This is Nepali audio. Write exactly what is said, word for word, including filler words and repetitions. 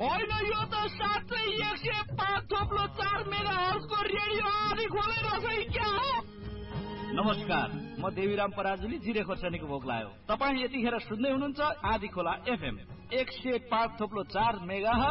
होइन यो त साँच्चै एक सय पाँच थोप्लो चार मेगा हर्जको रेडियो आदि खोले रहेछ क्या हो? नमस्कार, म देवीराम पराजुली जिरे खोर्सानीको भोक लाग्यो। तपाईँ यतिखेर सुन्दै हुनुहुन्छ आदि खोला एफएम एक सय पाँच थोप्लो चार मेगा